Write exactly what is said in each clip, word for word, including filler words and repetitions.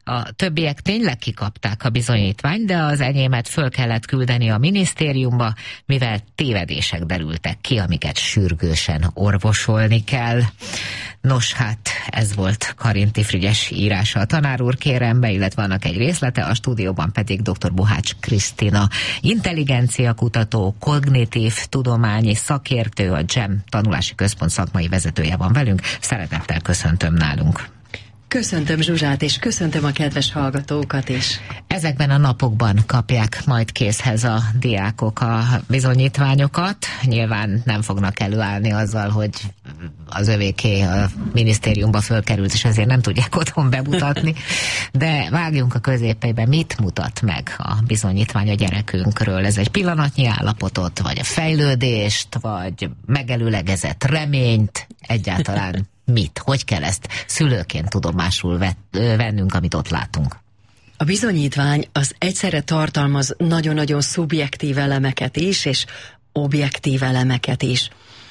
A többiek tényleg kikapták a bizonyítványt, de az enyémet föl kellett küldeni a minisztériumba, mivel tévedések derültek ki, amiket sürgősen orvosolni kell. Nos, hát ez volt Karinti Frigyes írása. A tanár úr kérem be, illetve annak egy részlete, a stúdióban pedig dr. Bohács Krisztina, intelligenciakutató, kognitív tudományi szakértő, a dzsem tanulási központ szakmai vezetője van velünk. Szeretettel köszöntöm nálunk. Köszöntöm Zsuzsát, és köszöntöm a kedves hallgatókat is. Ezekben a napokban kapják majd készhez a diákok a bizonyítványokat. Nyilván nem fognak előállni azzal, hogy az övéké a minisztériumba fölkerült, és ezért nem tudják otthon bemutatni. De vágjunk a középébe, mit mutat meg a bizonyítvány a gyerekünkről? Ez egy pillanatnyi állapotot, vagy a fejlődést, vagy megelőlegezett reményt, egyáltalán mit? Hogy kell ezt szülőként tudomásul vennünk, amit ott látunk? A bizonyítvány az egyszerre tartalmaz nagyon-nagyon szubjektív elemeket is, és objektív elemeket is.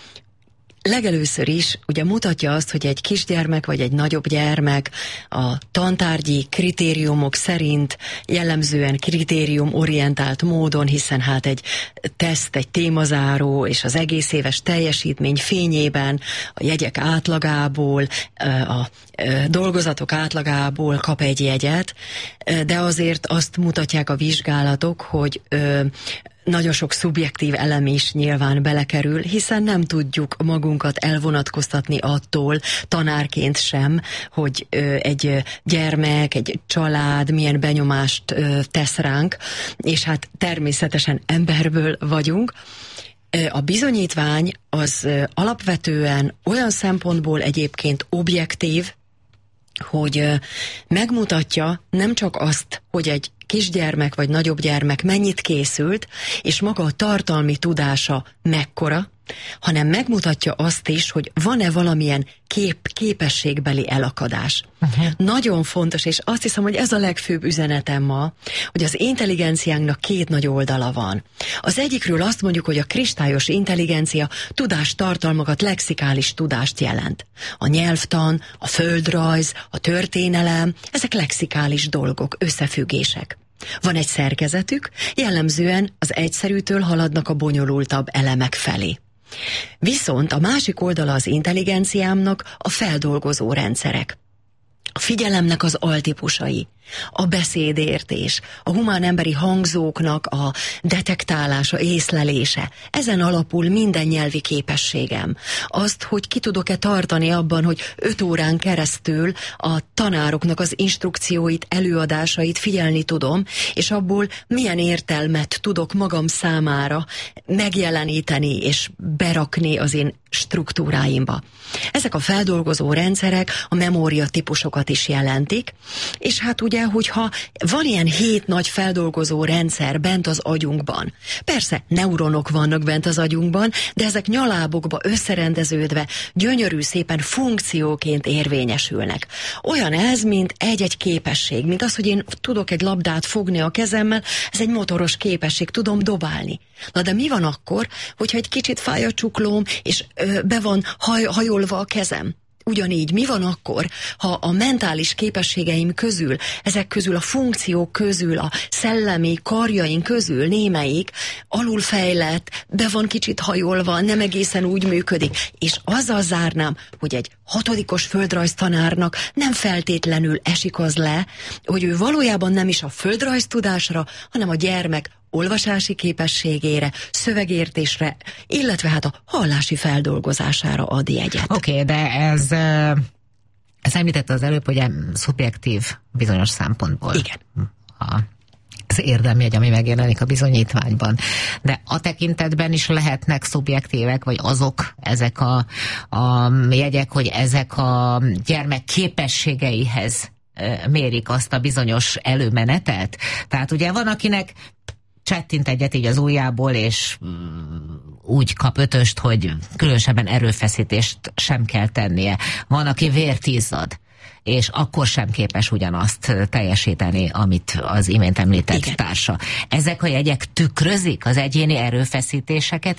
Legelőször is ugye mutatja azt, hogy egy kisgyermek vagy egy nagyobb gyermek a tantárgyi kritériumok szerint jellemzően kritériumorientált módon, hiszen hát egy teszt, egy témazáró és az egész éves teljesítmény fényében a jegyek átlagából, a dolgozatok átlagából kap egy jegyet, de azért azt mutatják a vizsgálatok, hogy nagyon sok szubjektív elem is nyilván belekerül, hiszen nem tudjuk magunkat elvonatkoztatni attól, tanárként sem, hogy ö, egy gyermek, egy család milyen benyomást ö, tesz ránk, és hát természetesen emberből vagyunk. A bizonyítvány az ö, alapvetően olyan szempontból egyébként objektív, hogy ö, megmutatja nem csak azt, hogy egy kisgyermek vagy nagyobb gyermek mennyit készült, és maga a tartalmi tudása mekkora, hanem megmutatja azt is, hogy van-e valamilyen kép, képességbeli elakadás. Uh-huh. Nagyon fontos, és azt hiszem, hogy ez a legfőbb üzenetem ma, hogy az intelligenciánknak két nagy oldala van. Az egyikről azt mondjuk, hogy a kristályos intelligencia tudástartalmakat, lexikális tudást jelent. A nyelvtan, a földrajz, a történelem, ezek lexikális dolgok, összefüggések. Van egy szerkezetük, jellemzően az egyszerűtől haladnak a bonyolultabb elemek felé. Viszont a másik oldala az intelligenciámnak a feldolgozó rendszerek. A figyelemnek az altípusai, a beszédértés, a humán emberi hangzóknak a detektálása, észlelése. Ezen alapul minden nyelvi képességem. Azt, hogy ki tudok-e tartani abban, hogy öt órán keresztül a tanároknak az instrukcióit, előadásait figyelni tudom, és abból milyen értelmet tudok magam számára megjeleníteni és berakni az én struktúráimba. Ezek a feldolgozó rendszerek a memória típusokat is jelentik, és hát ugye, hogyha van ilyen hét nagy feldolgozó rendszer bent az agyunkban, persze neuronok vannak bent az agyunkban, de ezek nyalábokba összerendeződve gyönyörű szépen funkcióként érvényesülnek. Olyan ez, mint egy-egy képesség, mint az, hogy én tudok egy labdát fogni a kezemmel, ez egy motoros képesség, tudom dobálni. Na de mi van akkor, hogyha egy kicsit fáj a csuklóm, és ö, be van haj, hajolva a kezem? Ugyanígy, mi van akkor, ha a mentális képességeim közül, ezek közül a funkciók közül, a szellemi karjaink közül némelyik alulfejlett, be van kicsit hajolva, nem egészen úgy működik, és azzal zárnám, hogy egy hatodikos földrajztanárnak nem feltétlenül esik az le, hogy ő valójában nem is a földrajztudásra, hanem a gyermek olvasási képességére, szövegértésre, illetve hát a hallási feldolgozására ad jegyet. Oké, okay, de ez, ez említette az előbb, hogy szubjektív bizonyos szempontból. Igen. A, az érdemjegy, ami megjelenik a bizonyítványban. De a tekintetben is lehetnek szubjektívek, vagy azok, ezek a, a jegyek, hogy ezek a gyermek képességeihez mérik azt a bizonyos előmenetet. Tehát ugye van, akinek csettint egyet így az ujjából, és úgy kap ötöst, hogy különösebben erőfeszítést sem kell tennie. Van, aki vért izzad, és akkor sem képes ugyanazt teljesíteni, amit az imént említett Igen. társa. Ezek a jegyek tükrözik az egyéni erőfeszítéseket is?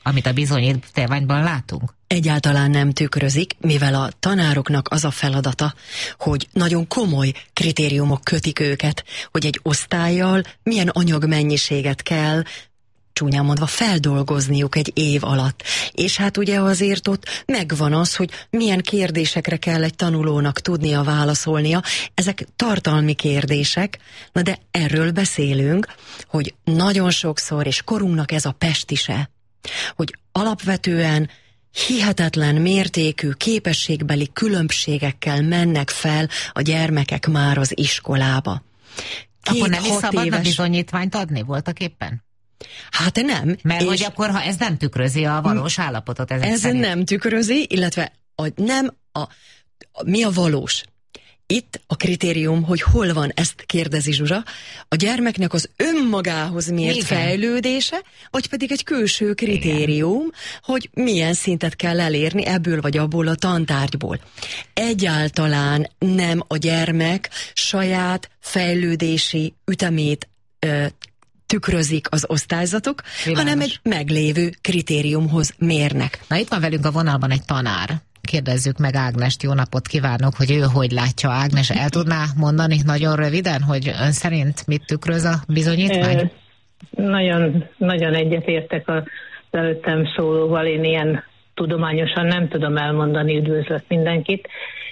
amit a bizonyítványban látunk? Egyáltalán nem tükrözik, mivel a tanároknak az a feladata, hogy nagyon komoly kritériumok kötik őket, hogy egy osztályjal milyen anyagmennyiséget kell, csúnyán mondva, feldolgozniuk egy év alatt. És hát ugye azért ott megvan az, hogy milyen kérdésekre kell egy tanulónak tudnia válaszolnia. Ezek tartalmi kérdések, na de erről beszélünk, hogy nagyon sokszor, és korunknak ez a pestise, hogy alapvetően hihetetlen mértékű képességbeli különbségekkel mennek fel a gyermekek már az iskolába. Két, akkor nem is szabadna éves... bizonyítványt adni voltak éppen? Hát nem. Mert és hogy akkor, ha ez nem tükrözi a valós állapotot ezek ez szerint. nem tükrözi, illetve a, nem a, a, mi a valós? Itt a kritérium, hogy hol van, ezt kérdezi Zsuzsa, a gyermeknek az önmagához mért igen. fejlődése, vagy pedig egy külső kritérium, igen. hogy milyen szintet kell elérni ebből vagy abból a tantárgyból. Egyáltalán nem a gyermek saját fejlődési ütemét ö, tükrözik az osztályzatok, világos. Hanem egy meglévő kritériumhoz mérnek. Na itt van velünk a vonalban egy tanár. Kérdezzük meg Ágnest, jó napot kívánok, hogy ő hogy látja. Ágnes, el tudná mondani nagyon röviden, hogy ön szerint mit tükröz a bizonyítvány? E, nagyon, nagyon egyetértek az előttem szólóval, én ilyen tudományosan nem tudom elmondani, üdvözlök mindenkit.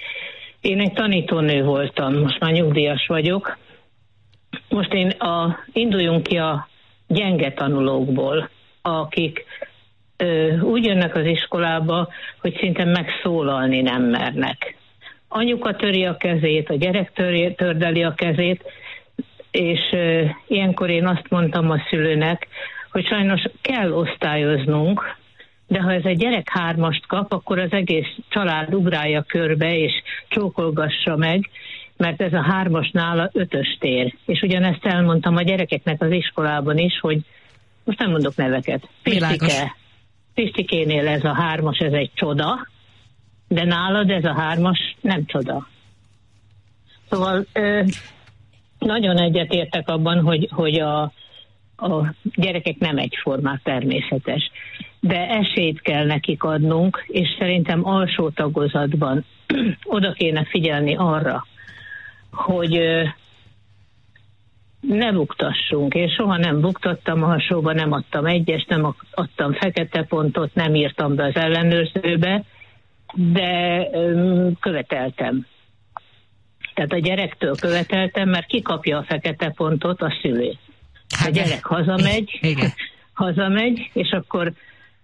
Én egy tanítónő voltam, most már nyugdíjas vagyok. Most én a, induljunk ki a gyenge tanulókból, akik ö, úgy jönnek az iskolába, hogy szinte megszólalni nem mernek. Anyuka töri a kezét, a gyerek töri, tördeli a kezét, és ö, ilyenkor én azt mondtam a szülőnek, hogy sajnos kell osztályoznunk, de ha ez a gyerek hármast kap, akkor az egész család ugrálja körbe, és csókolgassa meg, mert ez a hármas nála ötös tér. És ugyanezt elmondtam a gyerekeknek az iskolában is, hogy most nem mondok neveket. Pistike, Pistikénél ez a hármas, ez egy csoda, de nálad ez a hármas nem csoda. Szóval ö, nagyon egyetértek abban, hogy, hogy a, a gyerekek nem egyformák, természetes. De esélyt kell nekik adnunk, és szerintem alsó tagozatban oda kéne figyelni arra, hogy ne buktassunk. Én soha nem buktattam, a alsóba nem adtam egyest, nem adtam fekete pontot, nem írtam be az ellenőrzőbe, de követeltem. Tehát a gyerektől követeltem, mert ki kapja a fekete pontot? A szülő. A gyerek hazamegy, hazamegy, és akkor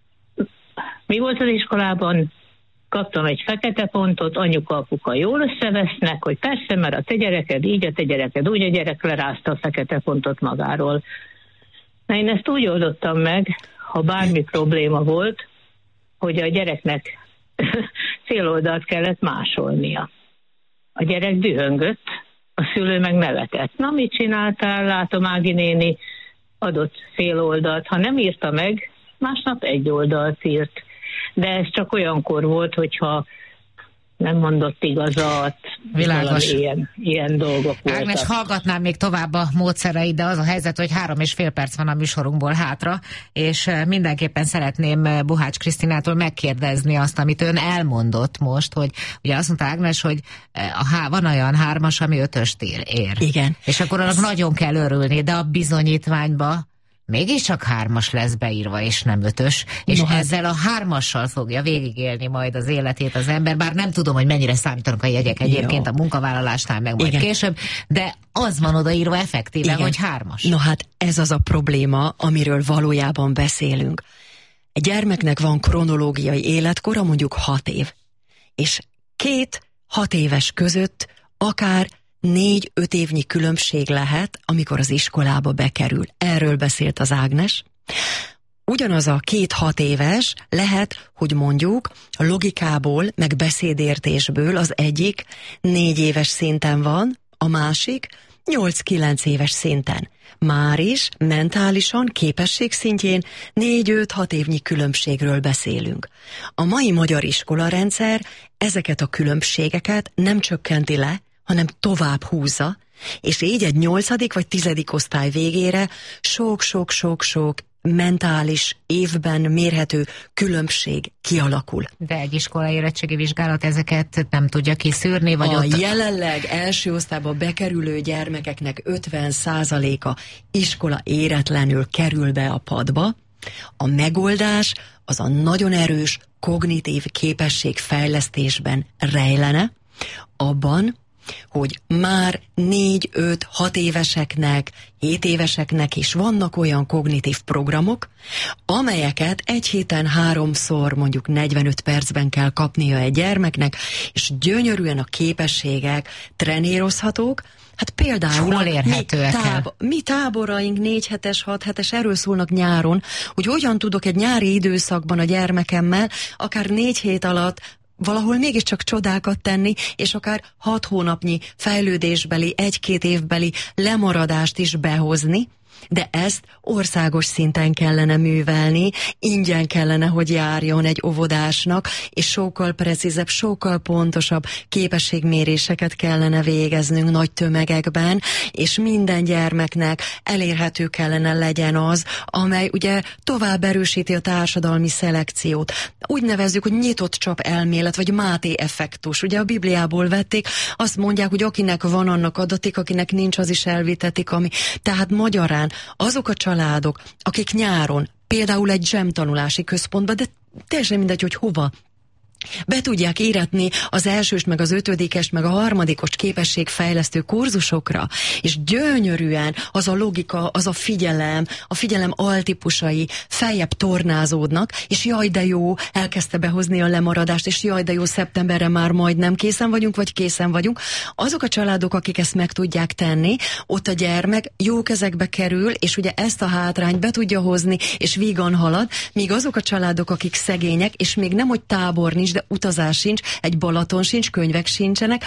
mi volt az iskolában? Kaptam egy fekete pontot, anyuka, apuka jól összevesznek, hogy persze, mert a te gyereked így, a te gyereked úgy, a gyerek lerázta a fekete pontot magáról. Na én ezt úgy oldottam meg, ha bármi probléma volt, hogy a gyereknek céloldalt kellett másolnia. A gyerek dühöngött, a szülő meg nevetett. Na, mit csináltál? Látom, Ági néni adott fél oldalt. Ha nem írta meg, másnap egy oldalt írt. De ez csak olyankor volt, hogyha nem mondott igazat, világos. Ilyen, ilyen dolgok voltak. Ágnes, hallgatnám még tovább a módszereid, de az a helyzet, hogy három és fél perc van a műsorunkból hátra, és mindenképpen szeretném Buhács Krisztinától megkérdezni azt, amit ön elmondott most, hogy ugye azt mondta Ágnes, hogy a há, van olyan hármas, ami ötöst ér. ér. Igen. És akkor annak nagyon kell örülni, de a bizonyítványba mégiscsak hármas lesz beírva, és nem ötös, és no, hát. ezzel a hármassal fogja végigélni majd az életét az ember, bár nem tudom, hogy mennyire számítanak a jegyek egyébként jó. a munkavállalásnál, meg majd Igen. később, de az van odaírva effektíven, Igen. hogy hármas. No hát ez az a probléma, amiről valójában beszélünk. Egy gyermeknek van kronológiai életkora, mondjuk hat év, és két hat éves között akár négy-öt évnyi különbség lehet, amikor az iskolába bekerül. Erről beszélt az Ágnes. Ugyanaz a két-hat éves lehet, hogy mondjuk a logikából, meg beszédértésből az egyik négy éves szinten van, a másik nyolc-kilenc éves szinten. Már is mentálisan, képesség szintjén négy-öt-hat évnyi különbségről beszélünk. A mai magyar iskolarendszer ezeket a különbségeket nem csökkenti le, hanem tovább húzza, és így egy nyolcadik vagy tizedik osztály végére sok-sok-sok-sok mentális évben mérhető különbség kialakul. De egy iskolai érettségi vizsgálat ezeket nem tudja kiszűrni? Vagy a ott... jelenleg első osztályba bekerülő gyermekeknek ötven százaléka iskola éretlenül kerül be a padba. A megoldás az a nagyon erős kognitív képességfejlesztésben rejlene, abban, hogy már négy, öt, hat éveseknek, hét éveseknek is vannak olyan kognitív programok, amelyeket egy héten háromszor, mondjuk negyvenöt percben kell kapnia egy gyermeknek, és gyönyörűen a képességek trenírozhatók. Hát például hol érhetőek mi, táb- mi táboraink négy hetes, hat hetes erről szólnak nyáron, hogy hogyan tudok egy nyári időszakban a gyermekemmel akár négy hét alatt valahol mégiscsak csodákat tenni, és akár hat hónapnyi fejlődésbeli, egy-két évbeli lemaradást is behozni, de ezt országos szinten kellene művelni, ingyen kellene, hogy járjon egy óvodásnak, és sokkal precízebb, sokkal pontosabb képességméréseket kellene végeznünk nagy tömegekben, és minden gyermeknek elérhető kellene legyen az, amely ugye tovább erősíti a társadalmi szelekciót. Úgy nevezzük, hogy nyitott csap elmélet, vagy Máté effektus. Ugye a Bibliából vették, azt mondják, hogy akinek van, annak adatik, akinek nincs, az is elvitetik, ami. Tehát magyarán azok a családok, akik nyáron például egy zsemtanulási központba, de teljesen mindegy, hogy hova, be tudják íratni az elsős, meg az ötödikes, meg a harmadikos képességfejlesztő kurzusokra, és gyönyörűen az a logika, az a figyelem, a figyelem altípusai feljebb tornázódnak, és jaj de jó, elkezdte behozni a lemaradást, és jaj de jó, szeptemberre már majdnem készen vagyunk, vagy készen vagyunk. Azok a családok, akik ezt meg tudják tenni, ott a gyermek jó kezekbe kerül, és ugye ezt a hátrányt be tudja hozni, és vígan halad, míg azok a családok, akik szegények, és még nem, hogy tábor nincs, de utazás sincs, egy Balaton sincs, könyvek sincsenek,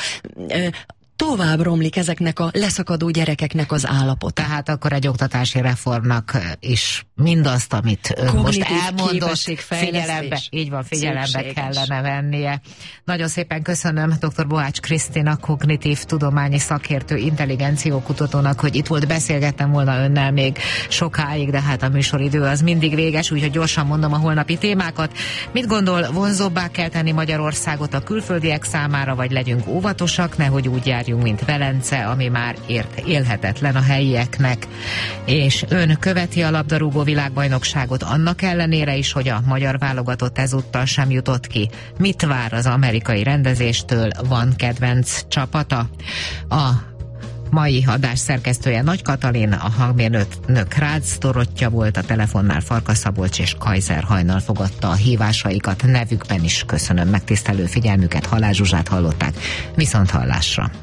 tovább romlik ezeknek a leszakadó gyerekeknek az állapota. Tehát akkor egy oktatási reformnak is mindazt, amit ön most elmondott, figyelembe, így van, figyelembe szükséges. Kellene vennie. Nagyon szépen köszönöm dr. Bohács Krisztina, kognitív tudományi szakértő, intelligenciókutatónak, hogy itt volt, beszélgettem volna önnel még sokáig, de hát a műsoridő az mindig véges, úgyhogy gyorsan mondom a holnapi témákat. Mit gondol, vonzóbbá kell tenni Magyarországot a külföldiek számára, vagy legyünk óvatosak, nehogy úgy járjunk, mint Velence, ami már ért élhetetlen a helyieknek. És ön követi a labdarúgó világbajnokságot annak ellenére is, hogy a magyar válogatott ezúttal sem jutott ki. Mit vár az amerikai rendezéstől? Van kedvenc csapata? A mai adás szerkesztője Nagy Katalin, a hangmérnök Rácz Dorottya volt, a telefonnál Farkas Szabolcs és Kajzer Hajnal fogadta a hívásaikat. Nevükben is köszönöm megtisztelő figyelmüket, Halász Zsuzsát hallották. Viszont hallásra!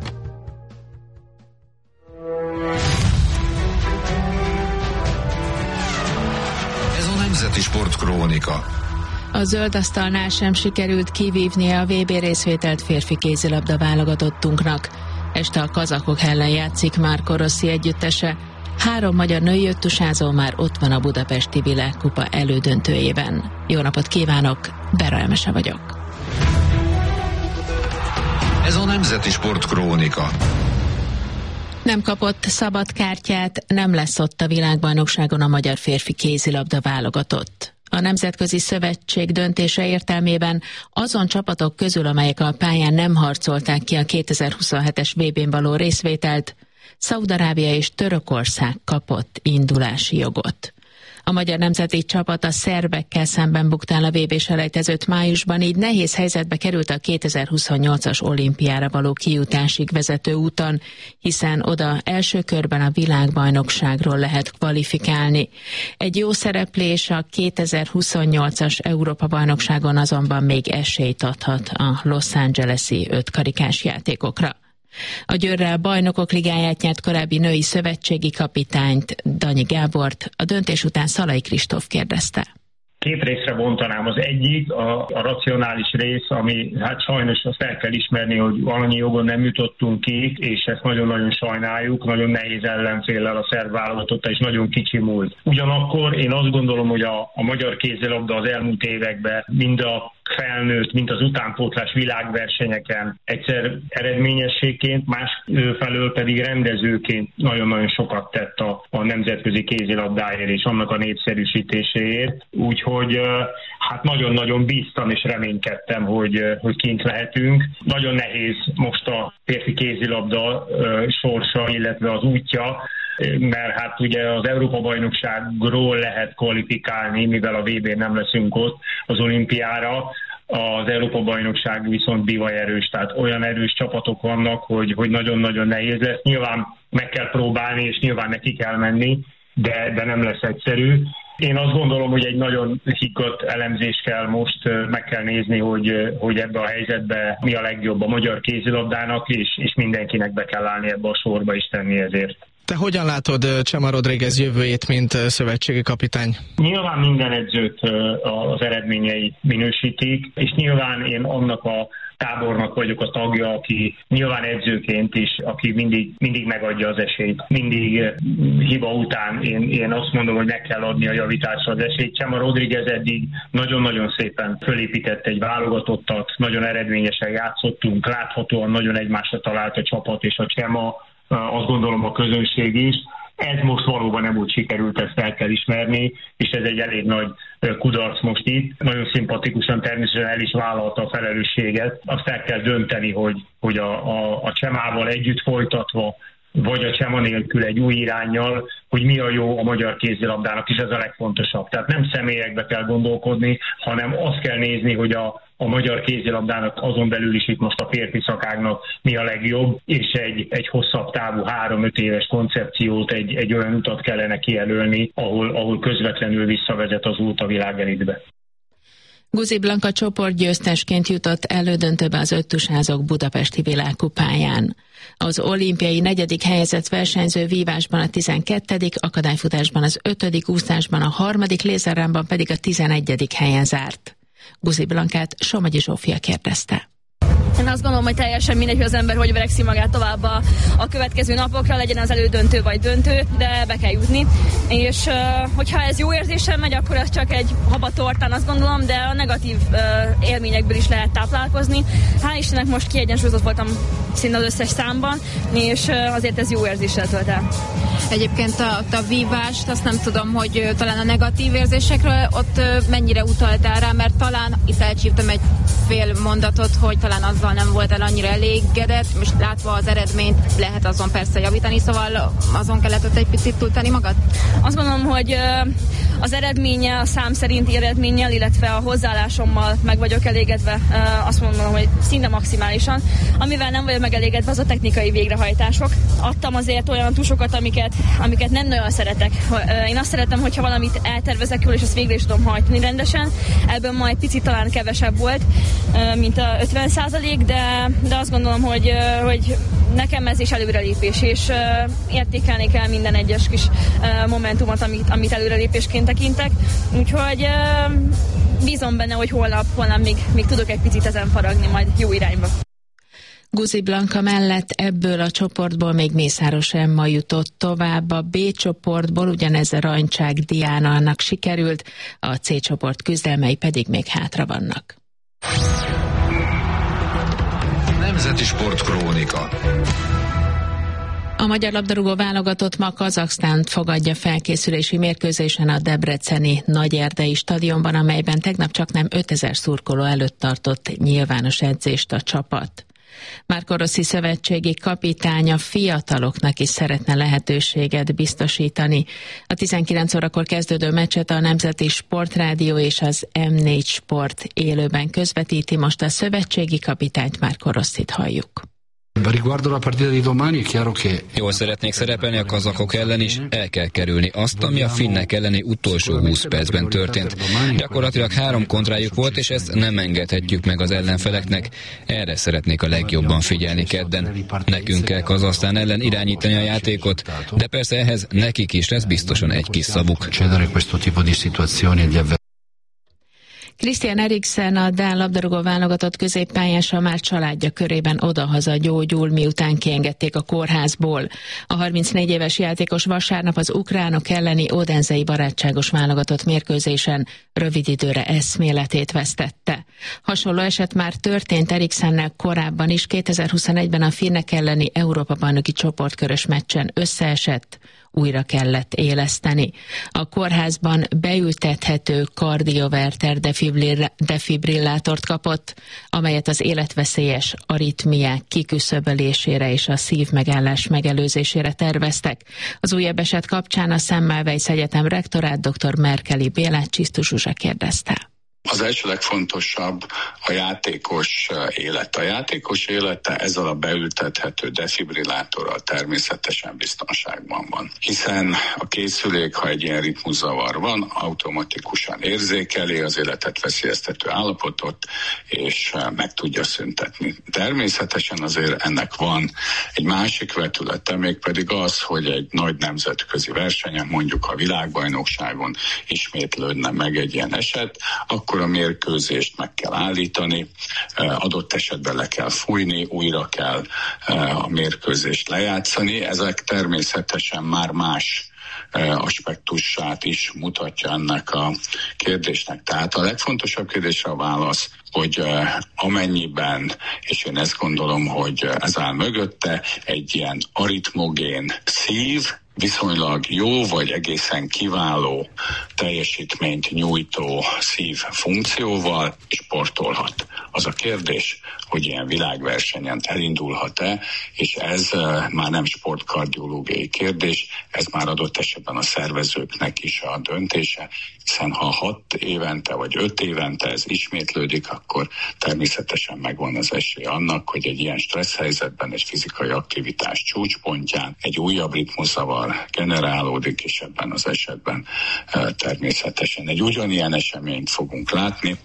Nemzeti Sportkrónika. A zöld asztalnál sem sikerült kivívnia a vé bé részvételt férfi kézilabda válogatottunknak. Este a kazakok ellen játszik Marco Rossi együttese. Három magyar női öttusázó már ott van a budapesti világkupa elődöntőjében. Jó napot kívánok, Bera Emese vagyok. Ez a Nemzeti Sportkrónika. Nem kapott szabad kártyát, nem lesz ott a világbajnokságon a magyar férfi kézilabda válogatott. A Nemzetközi Szövetség döntése értelmében azon csapatok közül, amelyek a pályán nem harcolták ki a kétezer-huszonhetes vé bén való részvételt, Szaúd-Arábia és Törökország kapott indulási jogot. A magyar nemzeti csapat a szerbekkel szemben bukta el a vé bé-selejtezőt májusban, így nehéz helyzetbe került a kétezer-huszonnyolcas olimpiára való kijutásig vezető úton, hiszen oda első körben a világbajnokságról lehet kvalifikálni. Egy jó szereplés a kétezer-huszonnyolcas Európa-bajnokságon azonban még esélyt adhat a Los Angeles-i ötkarikás játékokra. A Győrrel Bajnokok Ligáját nyert korábbi női szövetségi kapitányt, Danyi Gábort, a döntés után Szalai Kristóf kérdezte. Két részre bontanám. Az egyik a, a racionális rész, ami hát sajnos azt el kell ismerni, hogy annyi jogon nem jutottunk ki, és ezt nagyon-nagyon sajnáljuk, nagyon nehéz ellenféllel a szerb válogatotta, és nagyon kicsi múlt. Ugyanakkor én azt gondolom, hogy a, a magyar kézilabda az elmúlt években mind a felnőtt, mint az utánpótlás világversenyeken egyszer eredményességként, másfelől pedig rendezőként nagyon-nagyon sokat tett a, a nemzetközi kézilabdáért és annak a népszerűsítéséért. Úgyhogy hát nagyon-nagyon bíztam és reménykedtem, hogy, hogy kint lehetünk. Nagyon nehéz most a férfi kézilabda sorsa, illetve az útja, mert hát ugye az Európa-bajnokságról lehet kvalifikálni, mivel a vé bén nem leszünk ott az olimpiára. Az Európa-bajnokság viszont bivaj erős, tehát olyan erős csapatok vannak, hogy, hogy nagyon-nagyon nehéz lesz. Nyilván meg kell próbálni, és nyilván neki kell menni, de, de nem lesz egyszerű. Én azt gondolom, hogy egy nagyon higgadt elemzés kell most, meg kell nézni, hogy, hogy ebbe a helyzetbe mi a legjobb a magyar kézilabdának, és, és mindenkinek be kell állni ebbe a sorba is tenni ezért. Te hogyan látod Chema Rodriguez jövőjét, mint szövetségi kapitány? Nyilván minden edzőt az eredményei minősítik, és nyilván én annak a tábornak vagyok a tagja, aki nyilván edzőként is, aki mindig, mindig megadja az esélyt. Mindig hiba után én, én azt mondom, hogy meg kell adni a javításra az esélyt. Chema Rodriguez eddig nagyon-nagyon szépen fölépített egy válogatottat, nagyon eredményesen játszottunk, láthatóan nagyon egymásra talált a csapat és a Chema, azt gondolom a közönség is. Ez most valóban nem úgy sikerült, ezt el kell ismerni, és ez egy elég nagy kudarc most itt. Nagyon szimpatikusan természetesen el is vállalta a felelősséget. Azt el kell dönteni, hogy, hogy a, a, a Chemával együtt folytatva, vagy a Chema nélkül egy új iránnyal, hogy mi a jó a magyar kézilabdának, és ez a legfontosabb. Tehát nem személyekbe kell gondolkodni, hanem azt kell nézni, hogy a, a magyar kézilabdának azon belül is itt most a férfi szakágnak mi a legjobb, és egy, egy hosszabb távú három-öt éves koncepciót, egy, egy olyan utat kellene kijelölni, ahol, ahol közvetlenül visszavezet az út a világelitbe. Guzi Blanka csoportgyőztesként jutott elődöntőbe az öttusázok budapesti világkupáján. Az olimpiai negyedik helyezett versenyző vívásban a tizenkettedik, akadályfutásban az ötödik, úszásban a harmadik, lézerrámban pedig a tizenegyedik helyen zárt. Guzi Blankát Somogyi Zsófia kérdezte. Én azt gondolom, hogy teljesen mindegy, hogy az ember hogy verekszi magát tovább a, a következő napokra, legyen az elődöntő vagy döntő, de be kell jutni. És uh, hogyha ez jó érzéssel megy, akkor ez csak egy habatortán, azt gondolom, de a negatív uh, élményekből is lehet táplálkozni. Hál' Istennek most kiegyensúlyozott voltam szinte az összes számban, és uh, azért ez jó érzéssel tölt el. Egyébként a, a vívást, azt nem tudom, hogy uh, talán a negatív érzésekről ott uh, mennyire utaltál rá, mert talán itt elcsíptem egy fél mondatot, hogy talán azzal nem volt el annyira elégedett, most látva az eredményt lehet azon persze javítani, szóval azon kellett ott egy picit túltenni magad? Azt gondolom, hogy az eredménye, a szám szerinti eredménnyel, illetve a hozzáállásommal meg vagyok elégedve, azt mondom, hogy szinte maximálisan. Amivel nem vagyok megelégedve, az a technikai végrehajtások. Adtam azért olyan tusokat, amiket, amiket nem nagyon szeretek. Én azt szeretem, hogyha valamit eltervezek jól, és azt végre is tudom hajtani rendesen. Ebből ma egy picit talán kevesebb volt, mint a ötven százalék, de, de azt gondolom, hogy, hogy nekem ez is előrelépés, és értékelni kell minden egyes kis momentumot, amit, amit előrelépésként tekintek. Úgyhogy bízom benne, hogy holnap, holnap még, még tudok egy picit ezen faragni majd jó irányba. Guzi Blanka mellett ebből a csoportból még Mészáros Emma jutott tovább. A B csoportból ugyanez a Rancsák Diánának sikerült, a C csoport küzdelmei pedig még hátra vannak. Nemzeti Sportkrónika. A magyar labdarúgó válogatott ma Kazaksztánt fogadja felkészülési mérkőzésen a debreceni Nagyerdei stadionban, amelyben tegnap csak nem ötezer szurkoló előtt tartott nyilvános edzést a csapat. Marco Rossi szövetségi kapitány a fiataloknak is szeretne lehetőséget biztosítani. A tizenkilenc órakor kezdődő meccset a Nemzeti Sportrádió és az em négy Sport élőben közvetíti. Most a szövetségi kapitányt, Marco Rossit halljuk. Jól szeretnék szerepelni a kazakok ellen is, el kell kerülni azt, ami a finnek elleni utolsó húsz percben történt. Gyakorlatilag három kontrájuk volt, és ezt nem engedhetjük meg az ellenfeleknek. Erre szeretnék a legjobban figyelni kedden. Nekünk kell Kazahsztán ellen irányítani a játékot, de persze ehhez nekik is lesz biztosan egy kis szavuk. Christian Eriksen, a dán labdarúgó válogatott középpályása már családja körében odahaza gyógyul, miután kiengedték a kórházból. A harmincnégy éves játékos vasárnap az ukránok elleni odensei barátságos válogatott mérkőzésen rövid időre eszméletét vesztette. Hasonló eset már történt Eriksennel korábban is, kétezer-huszonegyben a finnek elleni Európa-bajnoki csoportkörös meccsen összeesett, újra kellett éleszteni. A kórházban beültethető kardioverter defibrillátort kapott, amelyet az életveszélyes aritmiák kiküszöbölésére és a szívmegállás megelőzésére terveztek. Az újabb eset kapcsán a Semmelweis Egyetem rektorát, dr. Merkeli Bélát Csisztus Zsuzsa kérdezte. Az első legfontosabb a játékos élet. A játékos élete ezzel a beültethető defibrillátorral természetesen biztonságban van. Hiszen a készülék, ha egy ilyen ritmuszavar van, automatikusan érzékeli az életet veszélyeztető állapotot, és meg tudja szüntetni. Természetesen azért ennek van egy másik vetülete, mégpedig az, hogy egy nagy nemzetközi versenyen, mondjuk a világbajnokságon ismétlődne meg egy ilyen eset, akkor a mérkőzést meg kell állítani, adott esetben le kell fújni, újra kell a mérkőzést lejátszani. Ezek természetesen már más aspektusát is mutatja ennek a kérdésnek. Tehát a legfontosabb kérdésre a válasz, hogy amennyiben, és én ezt gondolom, hogy ez áll mögötte, egy ilyen aritmogén szív, viszonylag jó vagy egészen kiváló teljesítményt nyújtó szív funkcióval sportolhat. Az a kérdés, hogy ilyen világversenyen elindulhat-e, és ez már nem sportkardiológiai kérdés, ez már adott esetben a szervezőknek is a döntése, hiszen ha hat évente vagy öt évente ez ismétlődik, akkor természetesen megvan az esély annak, hogy egy ilyen stressz helyzetben, egy fizikai aktivitás csúcspontján egy újabb ritmuszavar generálódik, és ebben az esetben természetesen egy ugyanilyen eseményt fogunk látni,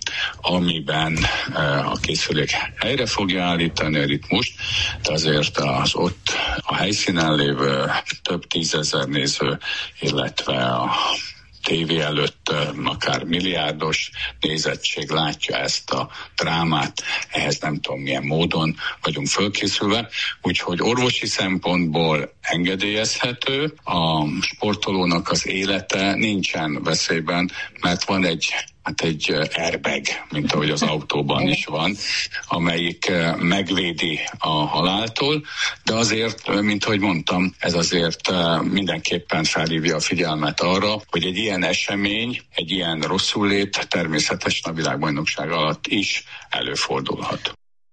amiben a készülék helyre fogja állítani a ritmust, de azért az ott a helyszínen lévő több tízezer néző, illetve a tévé előtt akár milliárdos nézettség látja ezt a drámát, ehhez nem tudom milyen módon vagyunk fölkészülve, úgyhogy orvosi szempontból engedélyezhető, a sportolónak az élete nincsen veszélyben, mert van egy hát egy airbag, mint ahogy az autóban is van, amelyik megvédi a haláltól, de azért, mint ahogy mondtam, ez azért mindenképpen felhívja a figyelmet arra, hogy egy ilyen esemény, egy ilyen rosszul-lét természetesen a világbajnokság alatt is előfordulhat.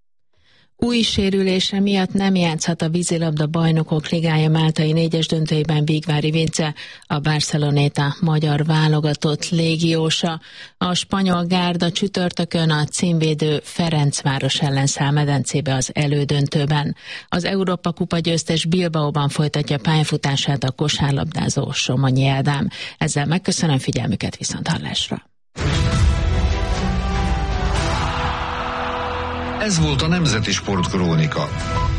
Új sérülése miatt nem játszhat a vízilabda bajnokok ligája máltai négyes döntőjében Vigvári Vince, a Barceloneta magyar válogatott légiósa. A spanyol gárda csütörtökön a címvédő Ferencváros ellen száll medencébe az elődöntőben. Az Európa kupa győztes Bilbaóban folytatja pályafutását a kosárlabdázó Somonyi Ádám. Ezzel megköszönöm figyelmüket, viszonthallásra. Ez volt a Nemzeti Sportkrónika.